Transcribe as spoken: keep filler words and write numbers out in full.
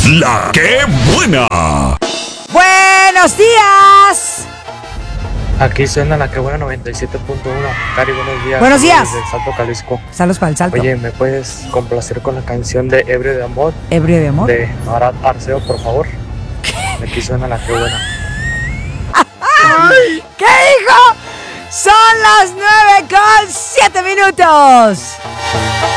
La que buena. Buenos días. Aquí suena la que buena noventa y siete punto uno. Cari, buenos días. Buenos días. Desde Salto, Jalisco. Saludos para el Salto. Oye, ¿me puedes complacer con la canción de Ebrio de Amor? ¿Ebrio de amor? De Marat Arceo, por favor. Aquí suena la que buena. ¿Qué dijo? Son las nueve con siete minutos.